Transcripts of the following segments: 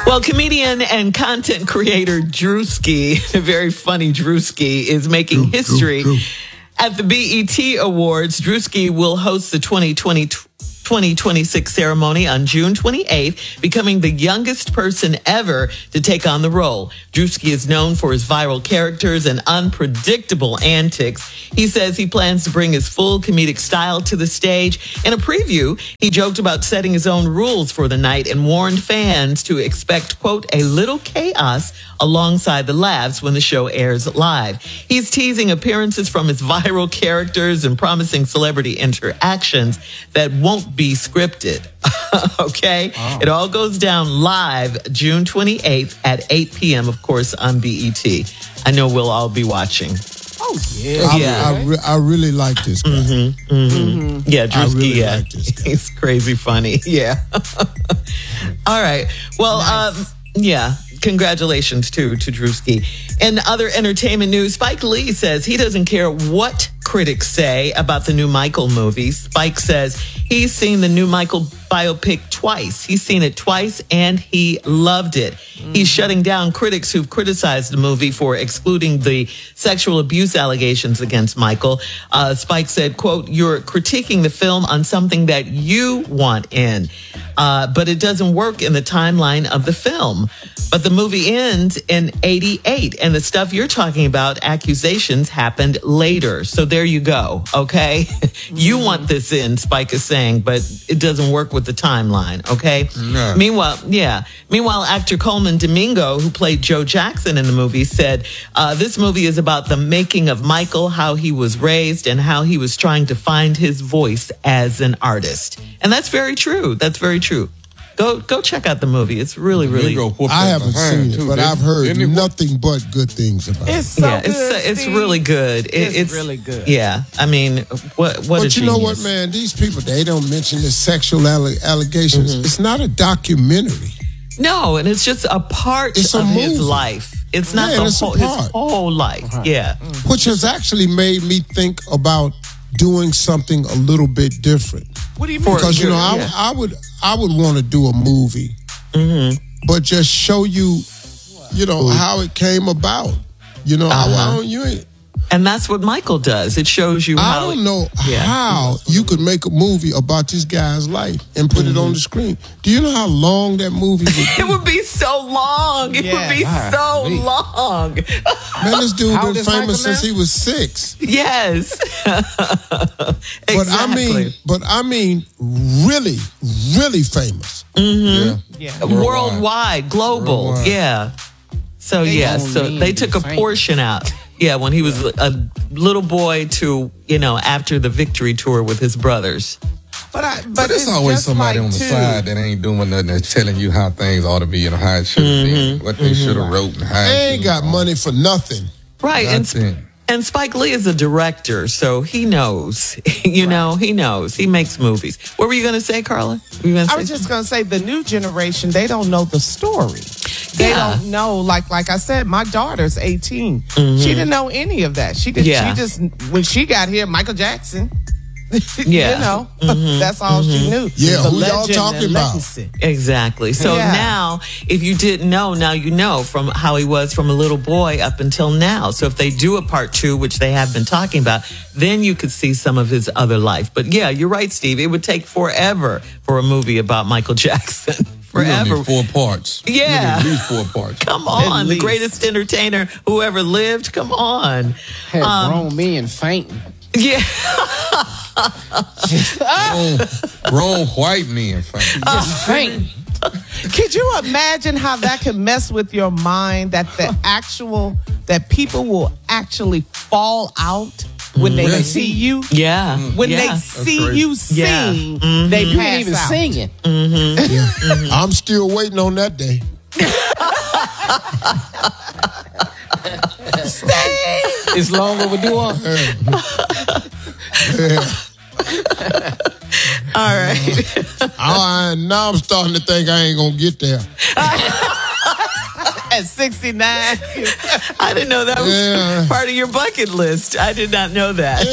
Well, comedian and content creator Drewski, a very funny Drewski, is making history. At the BET Awards. Drewski will host the 2026 ceremony on June 28th, becoming the youngest person ever to take on the role. Drewski is known for his viral characters and unpredictable antics. He says he plans to bring his full comedic style to the stage. In a preview, he joked about setting his own rules for the night and warned fans to expect, quote, a little chaos alongside the laughs when the show airs live. He's teasing appearances from his viral characters and promising celebrity interactions that won't be scripted. Okay? Wow. It all goes down live June 28th at 8 p.m., of course, on BET. I know we'll all be watching. Oh, yeah. I really like this guy. Yeah, Drewski, I really like this guy. He's crazy funny. Yeah. All right. Well, nice. Yeah. Congratulations to Drewski. In other entertainment news, Spike Lee says he doesn't care what critics say about the new Michael movie. Spike says he's seen the new Michael biopic twice. He's seen it twice and he loved it. He's shutting down critics who've criticized the movie for excluding the sexual abuse allegations against Michael. Spike said, quote, you're critiquing the film on something that you want in, but it doesn't work in the timeline of the film. But the movie ends in 88, and the stuff you're talking about, accusations, happened later. So there you go, okay? You want this in, Spike is saying, but it doesn't work with the timeline, okay? No. Meanwhile, actor Coleman Domingo, who played Joe Jackson in the movie, said, this movie is about the making of Michael, how he was raised, and how he was trying to find his voice as an artist. And that's very true. That's very true. Go check out the movie. It's really, really. I haven't seen it, but I've heard nothing but good things about it. It's so good. It's really good. It's really good. Yeah, I mean, what? But you know what, man? These people, they don't mention the sexual allegations. It's not a documentary. No, and it's just a part of his life. It's not his whole life. Yeah, which has actually made me think about doing something a little bit different. What do you mean? Because I would want to do a movie, but just show you, how it came about. And that's what Michael does. It shows you how. I don't know how you could make a movie about this guy's life and put it on the screen. Do you know how long that movie would be? It would be so long. It would be so long. Man, this dude been famous since he was 6. Yes. Exactly. But I mean, really, really famous. Worldwide, global. Worldwide. Yeah. So they took a portion out. Yeah, when he was a little boy to, after the victory tour with his brothers. But there's always somebody on the side that ain't doing nothing that's telling you how things ought to be and how it should have been, what they should have wrote and how they ain't got money for nothing. Right, and Spike Lee is a director, so he knows. He knows. He makes movies. What were you going to say, Carla? I was just going to say the new generation, they don't know the story. They don't know, like I said, my daughter's 18. She didn't know any of that. She just when she got here, Michael Jackson. That's all she knew. Yeah, who y'all talking about? Exactly. So now, if you didn't know, now you know from how he was from a little boy up until now. So if they do a part 2, which they have been talking about, then you could see some of his other life. But yeah, you're right, Steve. It would take forever for a movie about Michael Jackson. Forever. 4 parts. Yeah. At least 4 parts. Come on. The greatest entertainer who ever lived. Come on. Had grown men fainting. Yeah. grown white men fainting. Just fainting. Could you imagine how that could mess with your mind, that that people will actually fall out when they see you? Yeah. When they see you sing, they pass even out. Singing. I'm still waiting on that day. Stay. It's long overdue. All right. Now I'm starting to think I ain't gonna get there. At 69. I didn't know that was part of your bucket list. I did not know that.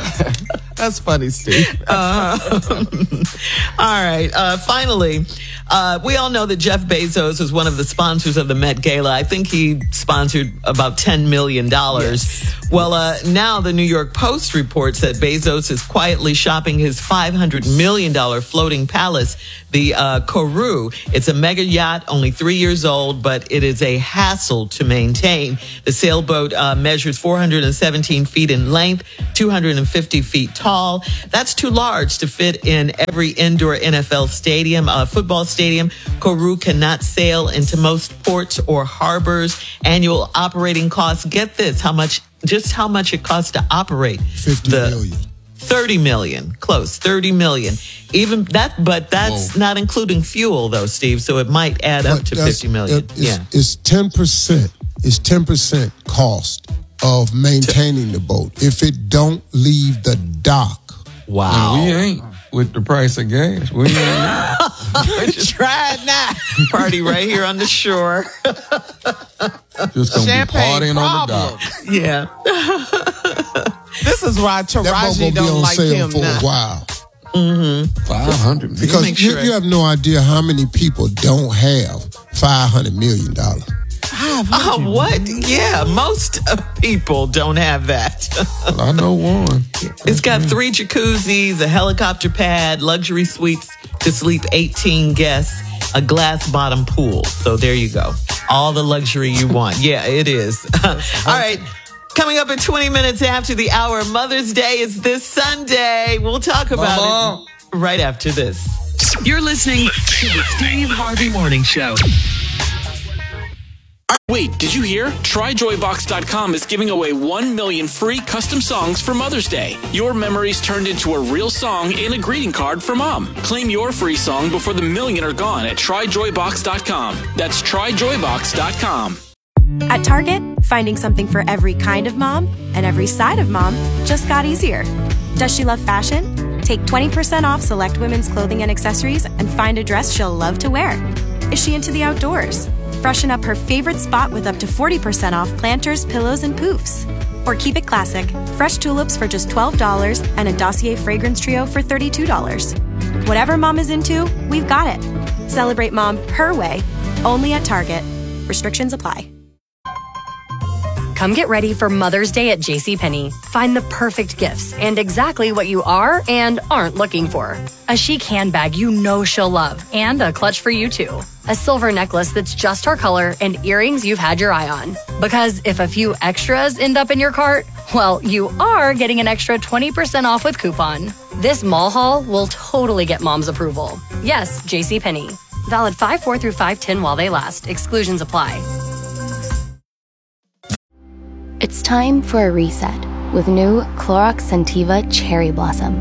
That's funny, Steve. All right. Finally, We all know that Jeff Bezos is one of the sponsors of the Met Gala. I think he sponsored about $10 million. Yes. Well, now the New York Post reports that Bezos is quietly shopping his $500 million floating palace, the Kourou. It's a mega yacht, only 3 years old, but it is a hassle to maintain. The sailboat measures 417 feet in length, 250 feet tall. That's too large to fit in every indoor NFL stadium, football stadium. Kourou cannot sail into most ports or harbors. Annual operating costs. Get this, how much it costs to operate. 50 million. 30 million. Close. 30 million. Even that, but that's not including fuel though, Steve. So it might add up to 50 million. It's 10%. It's 10% cost of maintaining the boat if it don't leave the dock. Wow. And we ain't with the price of gas. We ain't. Try it now. Party right here on the shore. Just gonna Champagne be partying problems. on the dock. Yeah. This is why That boat Taraji gonna be don't on like sale him for now. a while. 500 million. Because Make sure. you have no idea how many people don't have $500 million. What? Yeah, most people don't have that. Well, I know one. It's got 3 jacuzzis, a helicopter pad, luxury suites to sleep 18 guests, a glass bottom pool. So there you go. All the luxury you want. Yeah, it is. All right. Coming up in 20 minutes after the hour, Mother's Day is this Sunday. We'll talk about it right after this. You're listening to the Steve Harvey Morning Show. Wait, did you hear? TryJoyBox.com is giving away 1 million free custom songs for Mother's Day. Your memories turned into a real song and a greeting card for Mom. Claim your free song before the million are gone at TryJoyBox.com. That's TryJoyBox.com. At Target, finding something for every kind of mom and every side of mom just got easier. Does she love fashion? Take 20% off select women's clothing and accessories and find a dress she'll love to wear. Is she into the outdoors? Freshen up her favorite spot with up to 40% off planters, pillows, and poofs. Or keep it classic, fresh tulips for just $12 and a Dossier fragrance trio for $32. Whatever mom is into, we've got it. Celebrate mom her way, only at Target. Restrictions apply. Come get ready for Mother's Day at JCPenney. Find the perfect gifts and exactly what you are and aren't looking for. A chic handbag you know she'll love and a clutch for you too. A silver necklace that's just her color and earrings you've had your eye on. Because if a few extras end up in your cart, well, you are getting an extra 20% off with coupon. This mall haul will totally get mom's approval. Yes, JCPenney. Valid 5/4 through 5/10 while they last. Exclusions apply. It's time for a reset with new Clorox Scentiva Cherry Blossom.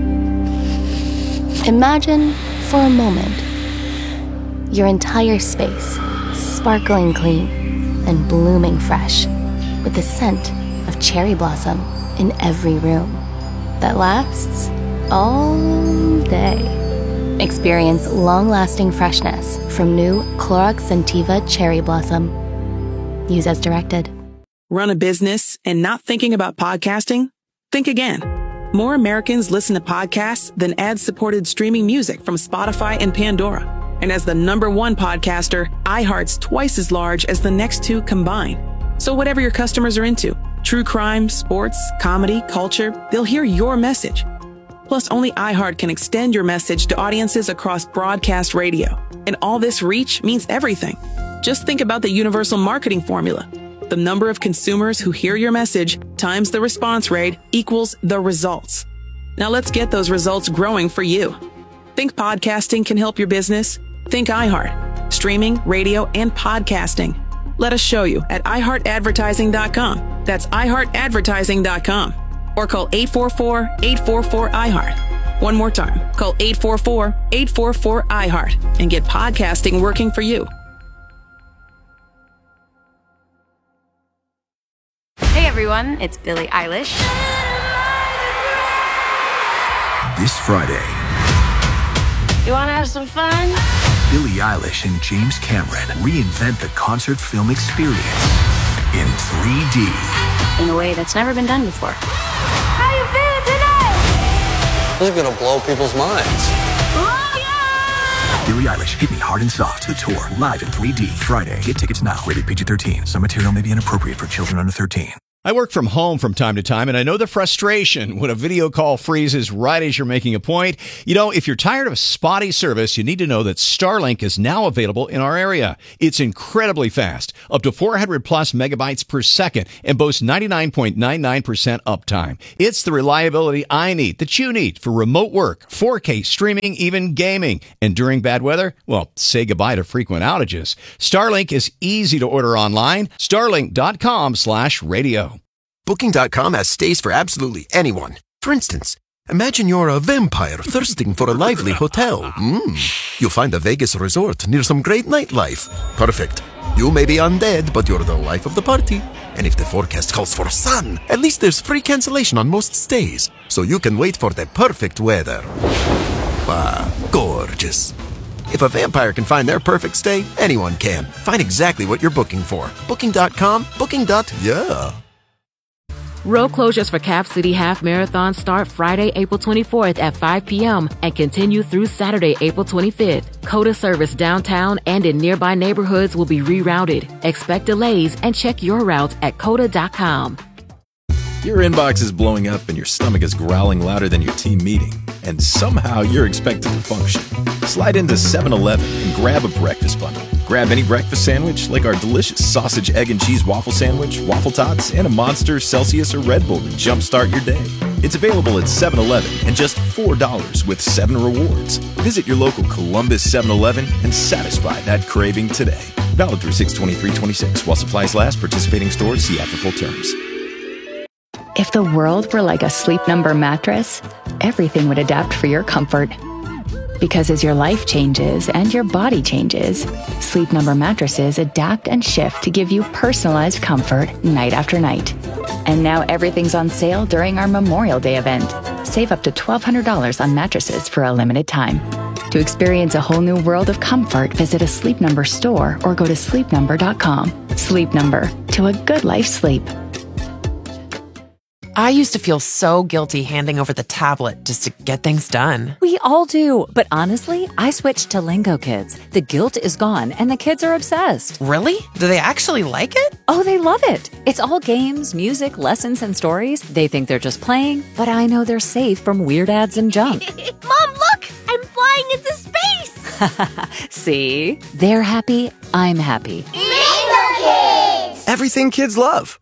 Imagine, for a moment, your entire space sparkling clean and blooming fresh with the scent of cherry blossom in every room that lasts all day. Experience long-lasting freshness from new Clorox Scentiva Cherry Blossom. Use as directed. Run a business and not thinking about podcasting? Think again. More Americans listen to podcasts than ad-supported streaming music from Spotify and Pandora. And as the #1 podcaster, iHeart's twice as large as the next two combined. So whatever your customers are into, true crime, sports, comedy, culture, they'll hear your message. Plus, only iHeart can extend your message to audiences across broadcast radio. And all this reach means everything. Just think about the universal marketing formula. The number of consumers who hear your message times the response rate equals the results. Now let's get those results growing for you. Think podcasting can help your business? Think iHeart. Streaming, radio, and podcasting. Let us show you at iHeartAdvertising.com. That's iHeartAdvertising.com. Or call 844-844-iHeart. One more time. Call 844-844-iHeart and get podcasting working for you. Hey everyone, it's Billie Eilish. This Friday, You wanna have some fun? Billie Eilish and James Cameron reinvent the concert film experience in 3D. In a way that's never been done before. How you feeling today? This is gonna blow people's minds. Oh yeah! Billie Eilish, Hit Me Hard and Soft, the tour, live in 3D, Friday. Get tickets now. Rated PG-13. Some material may be inappropriate for children under 13. I work from home from time to time, and I know the frustration when a video call freezes right as you're making a point. You know, if you're tired of spotty service, you need to know that Starlink is now available in our area. It's incredibly fast, up to 400 plus megabytes per second, and boasts 99.99% uptime. It's the reliability I need, that you need, for remote work, 4K streaming, even gaming. And during bad weather, well, say goodbye to frequent outages. Starlink is easy to order online. Starlink.com/radio. Booking.com has stays for absolutely anyone. For instance, imagine you're a vampire thirsting for a lively hotel. You'll find a Vegas resort near some great nightlife. Perfect. You may be undead, but you're the life of the party. And if the forecast calls for sun, at least there's free cancellation on most stays, so you can wait for the perfect weather. Ah, gorgeous. If a vampire can find their perfect stay, anyone can. Find exactly what you're booking for. Booking.com, booking.yeah. Road closures for Cap City Half Marathon start Friday, April 24th at 5 p.m. and continue through Saturday, April 25th. COTA service downtown and in nearby neighborhoods will be rerouted. Expect delays and check your routes at COTA.com. Your inbox is blowing up and your stomach is growling louder than your team meeting, and somehow you're expected to function. Slide into 7-Eleven and grab a breakfast bundle. Grab any breakfast sandwich like our delicious sausage, egg, and cheese waffle sandwich, waffle tots, and a Monster, Celsius, or Red Bull to jumpstart your day. It's available at 7-Eleven and just $4 with 7 rewards. Visit your local Columbus 7-Eleven and satisfy that craving today. Valid through 6/23/26 while supplies last. Participating stores, see app for full terms. If the world were like a Sleep Number mattress, everything would adapt for your comfort. Because as your life changes and your body changes, Sleep Number mattresses adapt and shift to give you personalized comfort night after night. And now everything's on sale during our Memorial Day event. Save up to $1,200 on mattresses for a limited time. To experience a whole new world of comfort, visit a Sleep Number store or go to sleepnumber.com. Sleep Number, to a good life sleep. I used to feel so guilty handing over the tablet just to get things done. We all do, but honestly, I switched to Lingo Kids. The guilt is gone, and the kids are obsessed. Really? Do they actually like it? Oh, they love it. It's all games, music, lessons, and stories. They think they're just playing, but I know they're safe from weird ads and junk. Mom, look! I'm flying into space! See? They're happy, I'm happy. Lingo Kids! Everything kids love.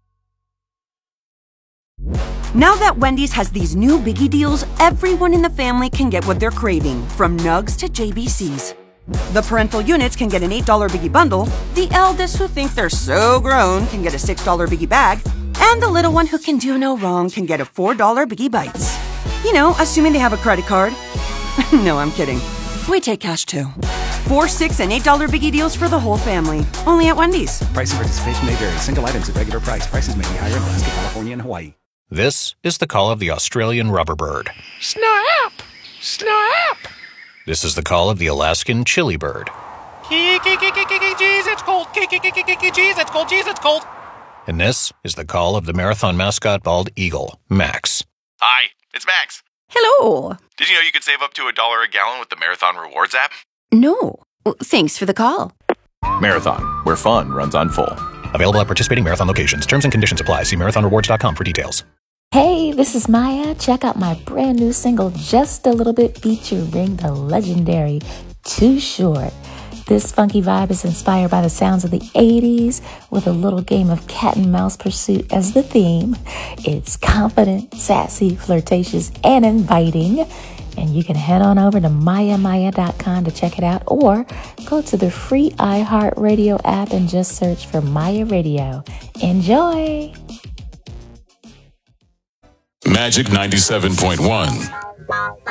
Now that Wendy's has these new biggie deals, everyone in the family can get what they're craving, from nugs to JBCs. The parental units can get an $8 biggie bundle, the eldest who think they're so grown can get a $6 biggie bag, and the little one who can do no wrong can get a $4 biggie bites. You know, assuming they have a credit card. No, I'm kidding. We take cash too. 4, 6, and $8 biggie deals for the whole family. Only at Wendy's. Price and participation may vary. Single items at regular price. Prices may be higher in Alaska, California, and Hawaii. This is the call of the Australian rubberbird. Snap! Snap! This is the call of the Alaskan chili bird. Jeez, it's cold. Jeez, it's cold. Jeez, it's cold. And this is the call of the marathon mascot bald eagle, Max. Hi, it's Max. Hello. Did you know you could save up to $1 a gallon with the Marathon Rewards app? No. Thanks for the call. Marathon, where fun runs on full. Available at participating Marathon locations. Terms and conditions apply. See marathonrewards.com for details. Hey, this is Maya. Check out my brand new single, Just a Little Bit, featuring the legendary Too Short. This funky vibe is inspired by the sounds of the 80s with a little game of cat and mouse pursuit as the theme. It's confident, sassy, flirtatious, and inviting. And you can head on over to mayamaya.com to check it out, or go to the free iHeartRadio app and just search for Maya Radio. Enjoy! Magic 97.1.